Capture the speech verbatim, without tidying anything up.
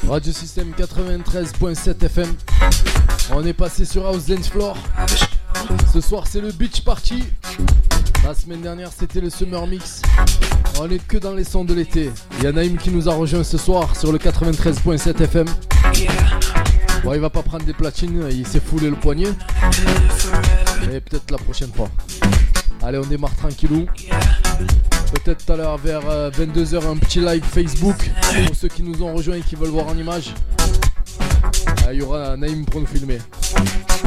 Radio Système quatre-vingt-treize point sept F M. On est passé sur House Dance Floor. Ce soir c'est le Beach Party. La semaine dernière c'était le Summer Mix. On est que dans les sons de l'été. Il y a Naïm qui nous a rejoint ce soir sur le quatre-vingt-treize point sept F M. Bon, il va pas prendre des platines, il s'est foulé le poignet. Mais peut-être la prochaine fois. Allez, on démarre tranquillou. Peut-être tout à l'heure vers vingt-deux heures un petit live Facebook pour ceux qui nous ont rejoints et qui veulent voir en image. Il y aura Naïm pour nous filmer.